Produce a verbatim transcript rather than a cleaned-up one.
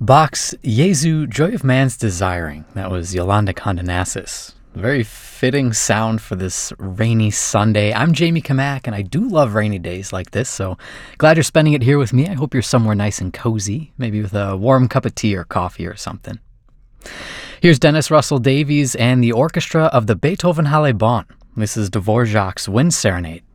Bach's Jesu, Joy of Man's Desiring. That was Yolanda Condonassis. Very fitting sound for this rainy Sunday. I'm Jamie Kamak, and I do love rainy days like this, so glad you're spending it here with me. I hope you're somewhere nice and cozy, maybe with a warm cup of tea or coffee or something. Here's Dennis Russell Davies and the orchestra of the Beethoven Halle Bon. This is Dvorak's Wind Serenade.